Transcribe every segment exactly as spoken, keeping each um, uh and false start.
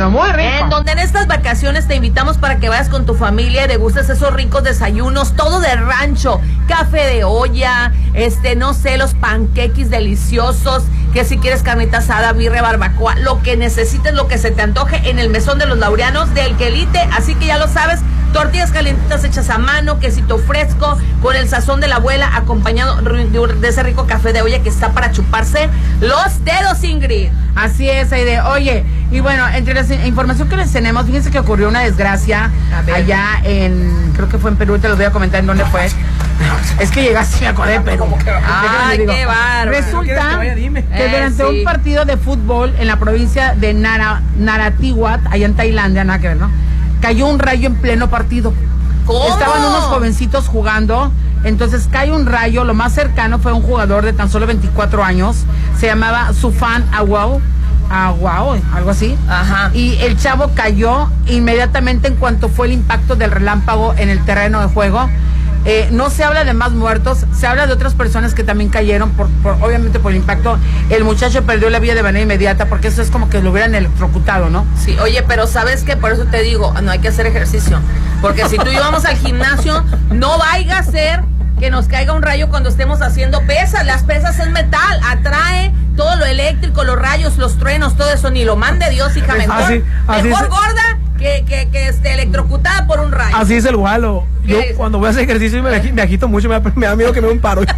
muy rico. En donde en estas vacaciones te invitamos para que vayas con tu familia y degustes esos ricos desayunos, todo de rancho, café de olla, este, no sé, los panqueques deliciosos, que si quieres carnita asada, birria, barbacoa, lo que necesites, lo que se te antoje en el Mesón de los Laureanos del Quelite, así que ya lo sabes, tortillas calientitas hechas a mano, quesito fresco, con el sazón de la abuela, acompañado de ese rico café de olla que está para chuparse los dedos, Ingrid. Así es, Aide. Oye, y bueno, entre la información que les tenemos, fíjense que ocurrió una desgracia allá en, creo que fue en Perú, te lo voy a comentar en dónde fue. Es que llegaste y me acordé de Perú. Ay, qué bárbaro. Resulta que, vaya, dime. que eh, durante sí. un partido de fútbol en la provincia de Nara, Narathiwat, allá en Tailandia, nada que ver, ¿no? Cayó un rayo en pleno partido. ¿Cómo? Estaban unos jovencitos jugando, entonces cae un rayo, lo más cercano fue un jugador de tan solo veinticuatro años, se llamaba Sufan Awao, Awao, algo así. Ajá. Y el chavo cayó inmediatamente en cuanto fue el impacto del relámpago en el terreno de juego. Eh, no se habla de más muertos, se habla de otras personas que también cayeron, por, por obviamente por el impacto. El muchacho perdió la vida de manera inmediata porque eso es como que lo hubieran electrocutado, ¿no? Sí, oye, pero ¿sabes qué? Por eso te digo, no hay que hacer ejercicio. Porque si tú y yo vamos al gimnasio, no vaya a ser que nos caiga un rayo cuando estemos haciendo pesas. Las pesas es metal, atrae todo lo eléctrico, los rayos, los truenos, todo eso. Ni lo mande Dios, hija, mejor, Así- así mejor es. gorda que, que, que esté electrocutada por un rayo. Así es el gualo. Yo ¿Qué es? cuando voy a hacer ejercicio y me, agi- me agito mucho, me da, me da miedo que me dé un paro.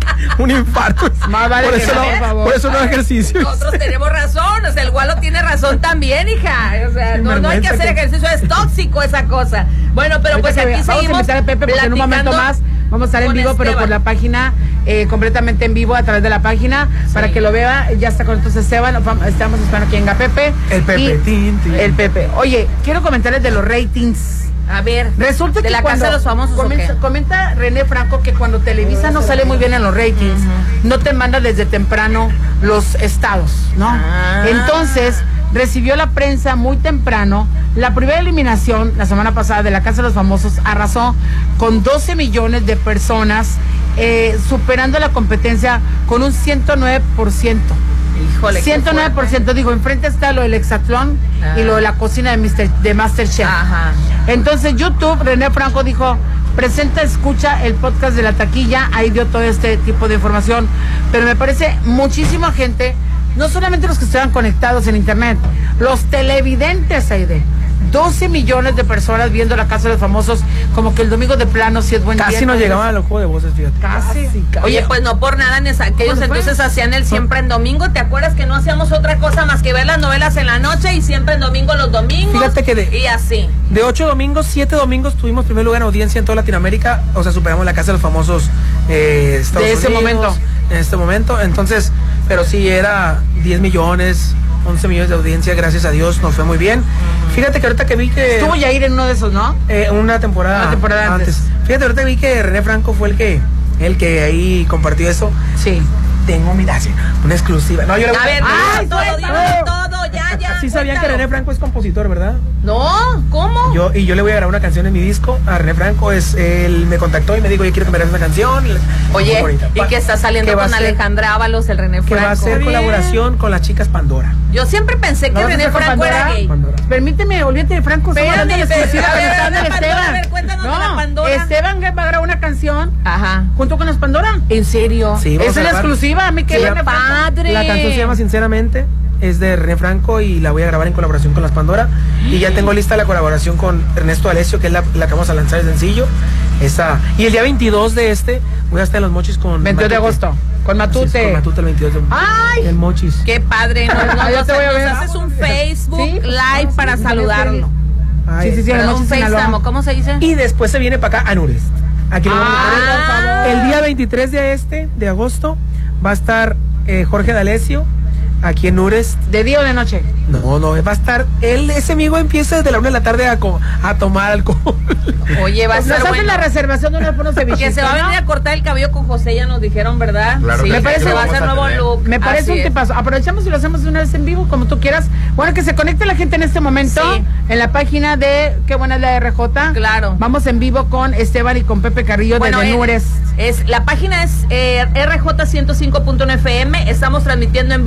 Un infarto. Más vale por, que eso no, no, por favor. por eso no hago ejercicio. Nosotros tenemos razón, o sea, el gualo tiene razón también, hija. O sea, no, no hay que hacer ejercicio, es tóxico esa cosa. Bueno, pero Ahorita pues que aquí vamos seguimos a invitar a Pepe porque en un momento más vamos a estar en vivo, pero por la página, eh, completamente en vivo a través de la página, sí, para que lo vea. Ya está con nosotros Esteban, estamos esperando que venga Pepe. El Pepe. Y Tin, tin. el Pepe. Oye, quiero comentarles de los ratings. A ver, resulta de que la cuando casa de los famosos, comienza, ¿o qué? comenta René Franco que cuando Televisa no sale muy bien en los ratings, uh-huh, no te manda desde temprano los estados, ¿no? Ah. Entonces recibió la prensa muy temprano. La primera eliminación la semana pasada de la Casa de los Famosos arrasó con doce millones de personas, eh, superando la competencia con un ciento nueve por ciento. Híjole, ciento nueve por ciento, digo, enfrente está lo del hexatlón, ah, y lo de la cocina de, Mister, de Masterchef. Ajá. Entonces YouTube, René Franco dijo, presenta, escucha el podcast de La Taquilla, ahí dio todo este tipo de información, pero me parece muchísima gente, no solamente los que estaban conectados en internet, los televidentes, Aide. doce millones de personas viendo La Casa de los Famosos, como que el domingo de plano si es buen día. Casi no llegaban a los juegos de voces, fíjate. Casi. Casi. Oye, pues no por nada en esa, aquellos entonces hacían el siempre en domingo. ¿Te acuerdas que no hacíamos otra cosa más que ver las novelas en la noche y siempre en domingo los domingos? Fíjate que de, y así. De ocho domingos, siete domingos tuvimos primer lugar en audiencia en toda Latinoamérica. O sea, superamos La Casa de los Famosos eh, Estados de ese Unidos, momento. En este momento. Entonces, pero sí era diez millones, once millones de audiencia, gracias a Dios, nos fue muy bien. Uh-huh. Fíjate que ahorita que vi que... Estuvo Yair en uno de esos, ¿no? Eh, una temporada, una temporada antes. antes. Fíjate, ahorita vi que René Franco fue el que el que ahí compartió eso. Sí. Tengo, mira, una exclusiva. No, yo le voy a ver, ¡ay, todo, dímelo todo, ya, ya. Sí sabían que René Franco es compositor, ¿verdad? No, ¿cómo? Yo, y yo le voy a grabar una canción en mi disco a René Franco. Es, él me contactó y me dijo, yo quiero que me hagas una canción. Oye, y que está saliendo con Alejandra Ábalos, el René Franco. Que va a hacer colaboración con las chicas Pandora. Yo siempre pensé que René Franco era gay. Pandora. Permíteme, olvídate de Franco. Espérame, exclusiva a ver, con a ver, Esteban. a ver, cuéntanos no, de la Pandora. Esteban va a grabar una canción. Ajá. Junto con las Pandora. ¿En serio? Sí, esa es la exclusiva. A mí que sí, padre. La canción se llama Sinceramente. Es de René Franco y la voy a grabar en colaboración con las Pandora. Y ya tengo lista la colaboración con Ernesto Alessio, que es la, la que vamos a lanzar el sencillo. Esa. Y el día veintidós de este voy a estar en Los Mochis con veintidós de agosto. Con Matute. Sí, con Matute el veintidós de ¡Ay! El Mochis. Qué padre. No, no, ya no, te voy a ver. nos haces un Facebook ¿Sí? Live para sí, saludarlo. Ay, sí, sí, sí. Pero un FaceTime, ¿cómo se dice? Y después se viene para acá a Nures. Aquí lo vamos a Ah, por favor. El día veintitrés de este, de agosto, va a estar eh, Jorge D'Alessio aquí en Nures. ¿De día o de noche? No, no, va a estar, él, ese amigo empieza desde la una de la tarde a, a tomar alcohol. Oye, va a Nos ser hacen bueno. la reservación de unos buenos cevichitos, Que se va a venir a cortar el cabello con José, ya nos dijeron, ¿verdad? Claro, sí, me parece que va a vamos ser a nuevo tener. look. Me parece Así un es. tipazo. Aprovechamos y lo hacemos de una vez en vivo, como tú quieras. Bueno, que se conecte la gente en este momento Sí. en la página de Qué Buena es la R J. Claro. Vamos en vivo con Esteban y con Pepe Carrillo Bueno, desde eh, Nures. Es, la página es eh, R J ciento cinco punto uno F M. Estamos transmitiendo en vivo en este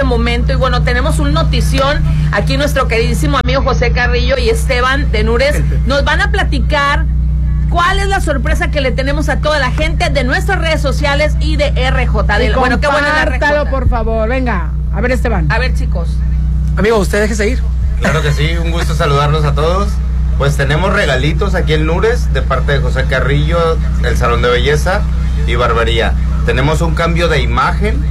este momento. Y bueno, tenemos un notición. Aquí nuestro queridísimo amigo José Carrillo y Esteban de Nures nos van a platicar cuál es la sorpresa que le tenemos a toda la gente de nuestras redes sociales y de R J. De, bueno, qué buena la R J. por favor, venga. A ver, Esteban. A ver, chicos. Amigo, usted déjese ir. Claro que sí, un gusto saludarlos a todos. Pues tenemos regalitos aquí en Nures de parte de José Carrillo, el Salón de Belleza y Barbería. Tenemos un cambio de imagen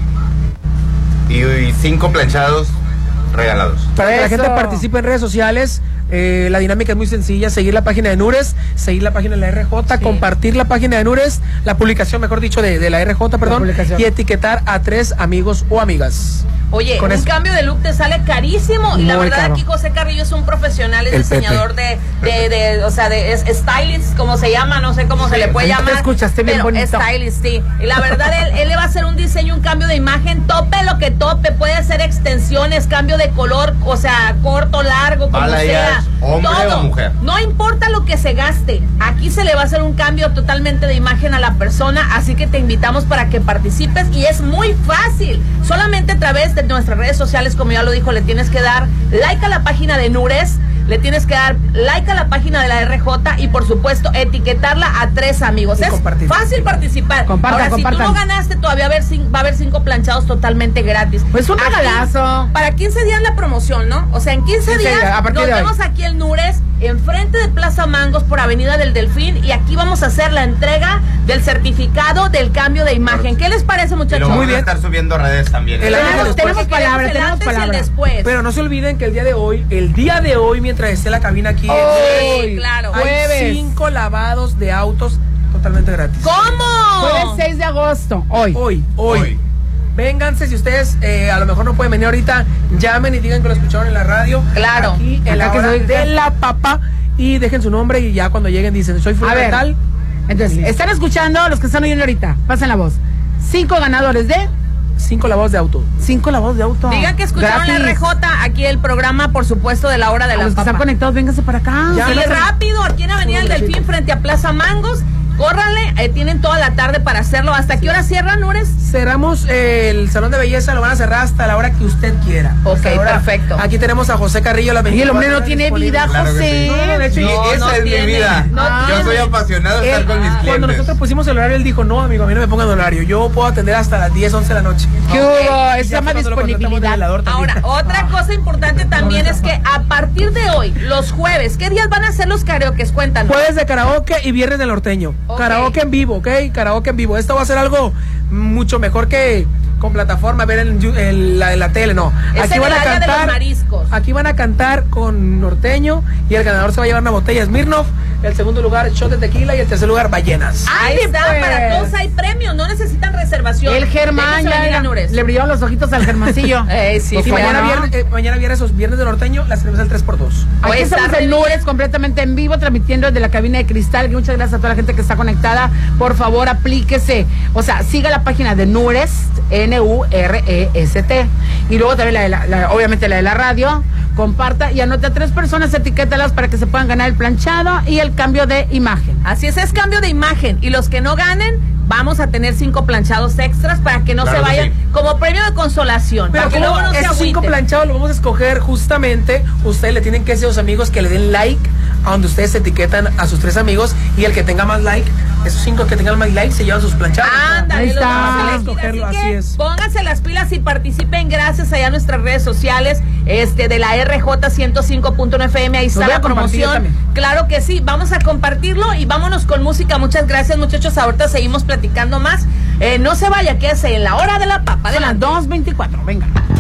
y, y cinco planchados regalados. Para que la gente participe en redes sociales, eh, la dinámica es muy sencilla: seguir la página de Nures, seguir la página de la R J, sí. compartir la página de Nures, la publicación, mejor dicho, de, de la R J, perdón, y etiquetar a tres amigos o amigas. Oye, Con un eso. cambio de look te sale carísimo. Muy y la verdad caro. Aquí José Carrillo es un profesional, es El diseñador de, de, de, o sea, de es stylist, como se llama, no sé cómo sí, se le puede llamar. Te escuchaste bien pero bonito. Stylist, sí. Y la verdad, él, él le va a hacer un diseño, un cambio de imagen, tope lo que tope, puede hacer extensiones, cambio de color, o sea, corto, largo, como Vale, sea. Hombre todo. o mujer. No importa lo que se gaste, aquí se le va a hacer un cambio totalmente de imagen a la persona, así que te invitamos para que participes y es muy fácil. Solamente a través de nuestras redes sociales, como ya lo dijo, le tienes que dar like a la página de Nures, le tienes que dar like a la página de la R J y por supuesto etiquetarla a tres amigos. Y es compartir. Fácil participar. Compartan, Ahora, compartan. si tú no ganaste, todavía va a, haber, va a haber cinco planchados totalmente gratis. Pues un regalazo. Para quince días la promoción, ¿no? O sea, en quince días nos vemos aquí en Nures, enfrente de Plaza Mangos por Avenida del Delfín, y aquí vamos a hacer la entrega del certificado del cambio de imagen. ¿Qué les parece, muchachos? Muy bien. Estar subiendo redes también. El tenemos tenemos palabras, tenemos palabras. Pero no se olviden que el día de hoy, el día de hoy, mientras esté la cabina aquí, hoy, claro, hay jueves. cinco lavados de autos totalmente gratis. ¿Cómo? Jueves seis de agosto, hoy. Hoy, hoy. hoy. Vénganse, si ustedes eh, a lo mejor no pueden venir ahorita, llamen y digan que lo escucharon en la radio. Claro. Aquí en la hora de la papa, y dejen su nombre y ya cuando lleguen dicen, soy fundamental. Entonces, listo. Están escuchando, los que están oyendo ahorita, pasen la voz. Cinco ganadores de... Cinco lavados de auto. Cinco lavados de auto. Digan que escucharon gratis. La R J, aquí el programa, por supuesto, de la hora de a la los papa. que están conectados, vénganse para acá. Ya, sí, rápido, aquí en Avenida del Delfín, frente a Plaza Mangos. Córranle, eh, tienen toda la tarde para hacerlo. ¿Hasta qué hora cierran, Nures? Cerramos eh, el salón de belleza, lo van a cerrar hasta la hora que usted quiera. Ok, perfecto. Aquí tenemos a José Carrillo, la Y el hombre no tiene vida, claro José. Sí. No, no, de hecho, no, esa no es tiene, mi vida. no Yo tiene. soy apasionado de estar él, con mis clientes. Cuando nosotros pusimos el horario, él dijo, no, amigo, a mí no me pongan horario. Yo puedo atender hasta las diez, once de la noche. ¿Qué Okay. hubo? Eso se llama disponibilidad. Ahora, otra cosa importante también es que a partir de hoy, los jueves, ¿qué días van a ser los karaokes? Cuéntanos. Jueves de karaoke y viernes del norteño. Okay. Karaoke en vivo, ¿ok? Karaoke en vivo. Esto va a ser algo mucho mejor que con plataforma, ver en, en, la, en la tele, no. Es aquí en van el a área cantar, de los mariscos. Aquí van a cantar con norteño y el ganador se va a llevar una botella Smirnoff, el segundo lugar shot de tequila y el tercer lugar ballenas. Ahí Ay, está, pues. Para todos hay premios, no necesitan reservación. El Germán ya era, le brillaron los ojitos al Germancillo. eh, sí, y sí, mañana, ¿no? viernes, eh, mañana viernes, esos viernes de norteño, las tenemos al tres por dos. Aquí Oye, estamos está en Nures completamente en vivo, transmitiendo desde la cabina de cristal. Y muchas gracias a toda la gente que está conectada. Por favor, aplíquese. O sea, siga la página de Nures, N U R E S T. Y luego también la de la, la, obviamente la de la radio. Comparta y anote a tres personas, etiquétalas para que se puedan ganar el planchado y el cambio de imagen. Así es, es cambio de imagen. Y los que no ganen, vamos a tener cinco planchados extras para que no claro se vayan, sí. Como premio de consolación. Pero para que luego no se esos cinco planchados los vamos a escoger justamente. Ustedes le tienen que decir a sus amigos que le den like a donde ustedes etiquetan a sus tres amigos, y el que tenga más like, esos cinco que tengan más like se llevan sus planchados. Ándale, ahí está. Vamos a escogerlo, así, así que es. Pónganse las pilas y participen. Gracias allá a nuestras redes sociales, este de la R J ciento cinco punto uno F M, ahí está la promoción. Claro que sí, vamos a compartirlo y vámonos con música. Muchas gracias, muchachos. Ahorita seguimos platicando más. Eh, no se vaya, quédese en la hora de la papa. De las dos veinticuatro, venga.